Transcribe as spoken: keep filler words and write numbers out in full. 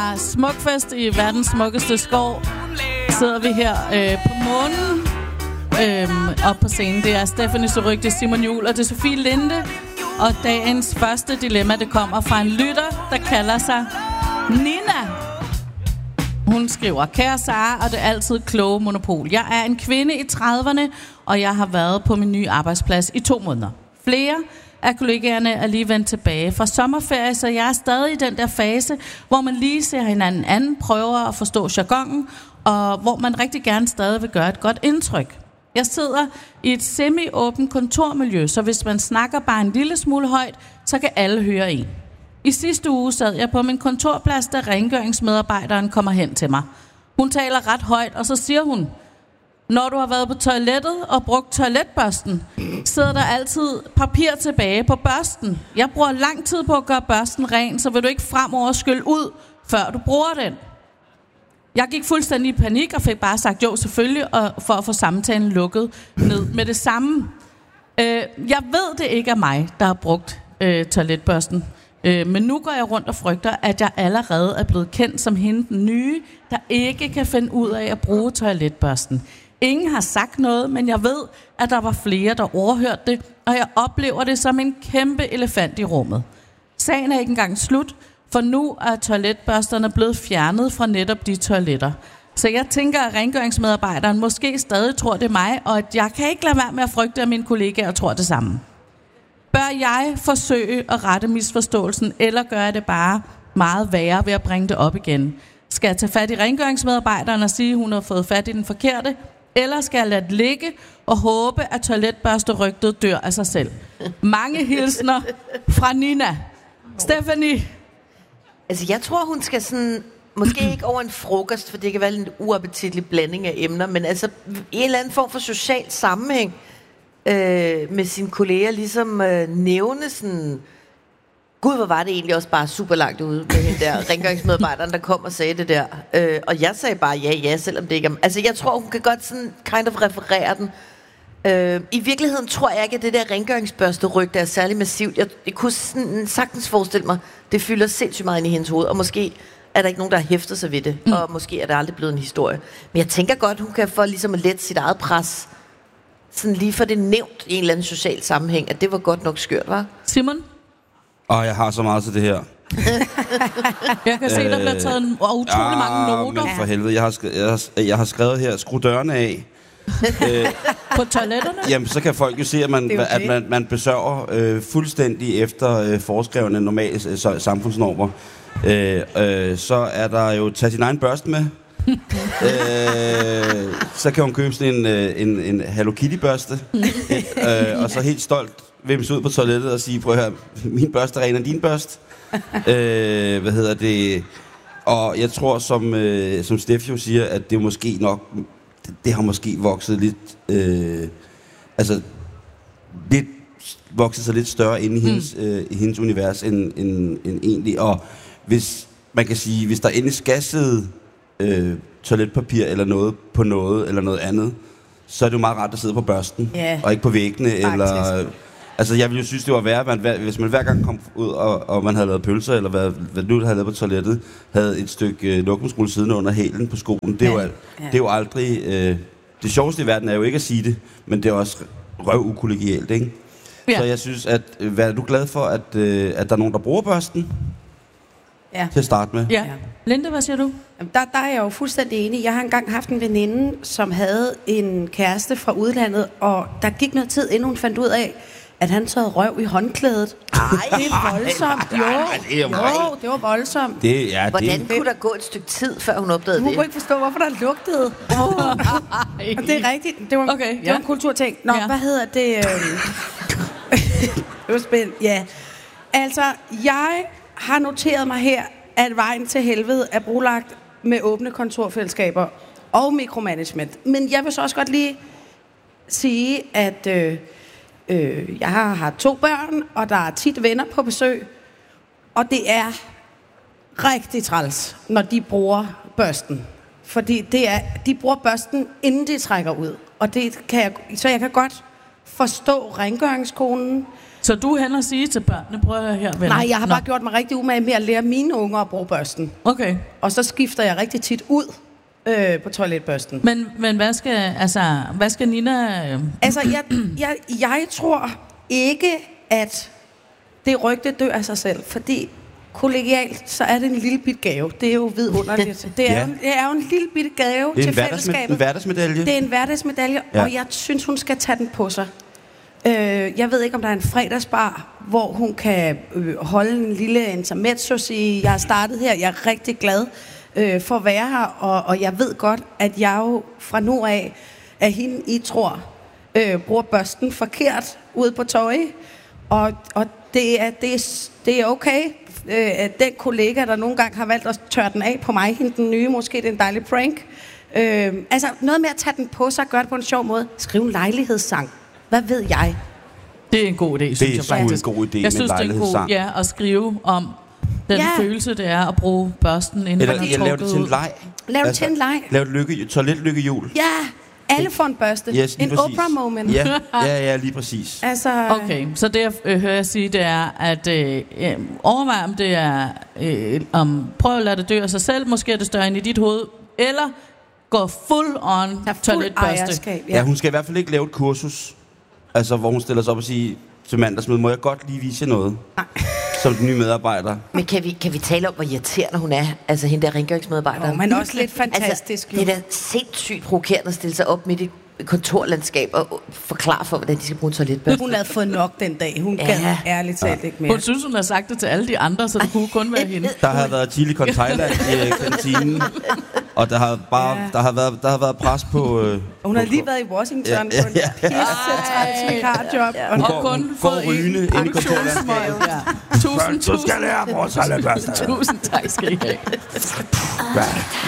Smukfest i verdens smukkeste skov. Sidder vi her øh, på månen øh, op på scenen. Det er Stephanie Surrugue, det er Simon Juhl og det er Sofie Linde. Og dagens første dilemma, det kommer fra en lytter, der kalder sig Nina. Hun skriver: Kære Sara og det altid kloge Monopol. Jeg er en kvinde i trediverne, og jeg har været på min nye arbejdsplads i to måneder. Flere af kollegaerne er lige vendt tilbage fra sommerferie, så jeg er stadig i den der fase, hvor man lige ser hinanden anden, prøver at forstå jargonen, og hvor man rigtig gerne stadig vil gøre et godt indtryk. Jeg sidder i et semi-åbent kontormiljø, så hvis man snakker bare en lille smule højt, så kan alle høre en. I sidste uge sad jeg på min kontorplads, da rengøringsmedarbejderen kommer hen til mig. Hun taler ret højt, og så siger hun: Når du har været på toilettet og brugt toiletbørsten, sidder der altid papir tilbage på børsten. Jeg bruger lang tid på at gøre børsten ren, så vil du ikke fremover skylle ud, før du bruger den. Jeg gik fuldstændig i panik og fik bare sagt jo selvfølgelig, og for at få samtalen lukket ned med det samme. Øh, jeg ved, det ikke er mig, der har brugt øh, toiletbørsten. Øh, men nu går jeg rundt og frygter, at jeg allerede er blevet kendt som hende den nye, der ikke kan finde ud af at bruge toiletbørsten. Ingen har sagt noget, men jeg ved, at der var flere, der overhørte det, og jeg oplever det som en kæmpe elefant i rummet. Sagen er ikke engang slut, for nu er toiletbørsterne blevet fjernet fra netop de toiletter. Så jeg tænker, at rengøringsmedarbejderen måske stadig tror, det er mig, og at jeg kan ikke lade være med at frygte, at mine kollegaer tror det samme. Bør jeg forsøge at rette misforståelsen, eller gør jeg det bare meget værre ved at bringe det op igen? Skal jeg tage fat i rengøringsmedarbejderen og sige, at hun har fået fat i den forkerte? Eller skal jeg lade det ligge og håbe, at toiletbørsterygtet dør af sig selv? Mange hilsner fra Nina. Stephanie? Altså, jeg tror, hun skal sådan... Måske ikke over en frokost, for det kan være en uappetitlig blanding af emner, men altså i en eller anden form for social sammenhæng øh, med sine kolleger, ligesom øh, nævne sådan... Gud, hvor var det egentlig også bare super langt ude med hende der rengøringsmedarbejderen, der kom og sagde det der. Øh, og jeg sagde bare ja, ja, selvom det ikke er... Altså, jeg tror, hun kan godt sådan kind of referere den. Øh, I virkeligheden tror jeg ikke, at det der rengøringsbørste-ryg, der er særlig massivt. Jeg, jeg kunne sådan, sagtens forestille mig, det fylder sindssygt meget ind i hendes hoved, og måske er der ikke nogen, der har hæftet sig ved det, mm. og måske er det aldrig blevet en historie. Men jeg tænker godt, hun kan få ligesom at lette sit eget pres, sådan lige for det nævnt i en eller anden social sammenhæng, at det var godt nok skørt, var? Simon? Og jeg har så meget til det her. Jeg kan se, der bliver taget en utrolig ja, mange noter. Men for helvede, jeg har, skrevet, jeg, har, jeg har skrevet her, skru dørene af. øh, på toiletterne? Jamen, så kan folk jo se, at man, okay. at man, man besørger øh, fuldstændig efter øh, foreskrevne normale øh, samfundsnormer. Øh, øh, så er der jo tage sin egen børste med. øh, så kan hun købe sådan en, en, en Hello Kitty børste. øh, og så helt stolt vimse ud på toilettet og sige, prøv at høre, min børste er ren af din børste. øh, hvad hedder det? Og jeg tror, som, øh, som Steffio siger, at det måske nok, det, det har måske vokset lidt, øh, altså lidt vokset sig lidt større inde i hendes, mm. øh, i hendes univers end, end, end egentlig. Og hvis man kan sige, hvis der endelig skal sidde øh, toiletpapir eller noget på noget eller noget andet, så er det jo meget rart at sidde på børsten, yeah. og ikke på væggene. Faktisk. Eller altså, jeg ville jo synes, det var værre, man, hvis man hver gang kom ud, og, og man havde lavet pølser, eller hvad, hvad du havde lavet på toilettet, havde et stykke øh, lokumsrulle siddende under hælen på skoen. Det er, ja. jo, ja. det er jo aldrig... Øh, det sjoveste i verden er jo ikke at sige det, men det er også røv ukollegialt, ikke? Ja. Så jeg synes, at... Hvad er du glad for, at, øh, at der er nogen, der bruger børsten? Ja. Til at starte med. Ja. Linda, hvad siger du? Jamen, der, der er jeg jo fuldstændig enig. Jeg har engang haft en veninde, som havde en kæreste fra udlandet, og der gik noget tid, inden hun fandt ud af, at han tørrede røv i håndklædet. Ej, det er voldsomt. Jo, jo, det var voldsomt. Det, ja, Hvordan det... kunne der gå et stykke tid, før hun opdagede hun det? Hun kunne ikke forstå, hvorfor der lugtede. Oh. Og det er rigtigt. Det var, okay, det ja. var en kulturting. Nå, ja. hvad hedder det? Det var spændt. Ja. Altså, jeg har noteret mig her, at vejen til helvede er brolagt med åbne kontorfællesskaber og mikromanagement. Men jeg vil så også godt lige sige, at øh, øh, jeg har, har to børn, og der er tit venner på besøg. Og det er rigtig træls, når de bruger børsten. Fordi det er, de bruger børsten, inden de trækker ud. Og det kan jeg, så jeg kan godt forstå rengøringskonen, Så du hen og sige til børnene, prøv at høre her, venner. Nej, jeg har Nå. bare gjort mig rigtig umage med at lære mine unger at bruge børsten. Okay. Og så skifter jeg rigtig tit ud øh, på toiletbørsten. Men, men hvad skal, altså, hvad skal Nina... Øh... Altså, jeg, jeg, jeg tror ikke, at det rygte dør af sig selv, fordi kollegialt, så er det en lille bit gave. Det er jo vidunderligt. Det er, Ja. jo, det er jo en lille bit gave Det er til en, hverdagsmed- fællesskabet. en hverdagsmedalje. Det er en hverdagsmedalje, Ja. og jeg synes, hun skal tage den på sig. Øh, jeg ved ikke, om der er en fredagsbar, hvor hun kan øh, holde en lille intermezzo, sige, jeg har startet her, jeg er rigtig glad øh, for at være her, og, og jeg ved godt, at jeg jo fra nu af, at hende, I tror, øh, bruger børsten forkert ude på tøj, og, og det, er, det, er, det er okay, øh, at den kollega, der nogle gange har valgt at tørre den af på mig, hende den nye, måske det er en dejlig prank, øh, altså noget med at tage den på sig, gøre det på en sjov måde, skrive en lejlighedssang. Hvad ved jeg? Det er en god idé, synes er jeg sgu en faktisk. god idé med jeg synes, en det er en god lejlighedssang. ja, at skrive om den Ja. følelse, det er at bruge børsten, inden Eller man jeg har laver det trukket til en ud. leg. Lav det til en leg. Lav et lykke, toiletlykkehjul. Ja, alle får en børste. Yes, lige en præcis. Oprah-moment. Ja, ja, ja, lige præcis. Altså, Okay, så det jeg øh, hører jeg sige, det er, at øh, øh, overvej om det er, øh, om prøv at lade det dø af sig selv, måske er det større end i dit hoved, eller gå full on der er fuld toiletbørste. ejerskab. Ja. ja, hun skal i hvert fald ikke lave et kursus, altså hvor hun stiller sig op og siger til mandagsmøde, må jeg godt lige vise jer noget? Nej. Som den nye medarbejder. Men kan vi, kan vi tale om, hvor irriterende hun er? Altså hende der rengøringsmedarbejder. Oh, men også lidt fantastisk. Altså, det er da sindssygt provokerende at stille sig op midt i et kontorlandskab og forklare for, hvordan de skal bruge en toiletbørste. Hun havde fået nok den dag. Hun Ja. gad ærligt talt ikke mere. Hun synes, hun har sagt det til alle de andre, så det kunne kun være hende. Der har været chili con Thailand i øh, kantinen, og der har bare Ja. der har været der har været pres på. Øh, Hun har på- lige været i Washington Ja, ja, på en pisse vikarjob. Ja. Og Hun Og går- kun hun går fået rygende en ind i pensionsmøg. kontorlandskabet. Ja. Tusind, tusind, lære vores tusind tak skal I have. Ja.